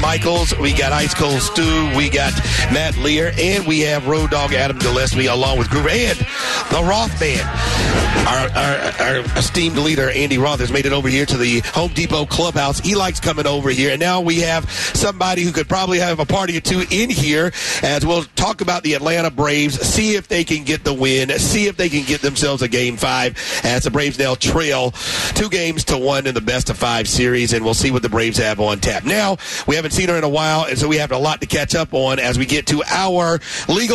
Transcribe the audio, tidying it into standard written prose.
Michaels, we got Ice Cold Stu, we got Matt Lear, and we have Road Dogg Adam Gillespie along with Groove, and the Roth Band. Our esteemed leader, Andy Roth, has made it over here to the Home Depot Clubhouse. He likes coming over here, and now we have somebody who could probably have a party or two in here as we'll talk about the Atlanta Braves, see if they can get the win, see if they can get themselves a Game 5 as the Braves now trail 2-1 in the best-of-5 series, and we'll see what the Braves have on tap. Now, we haven't seen her in a while, and so we have a lot to catch up on as we get to our legal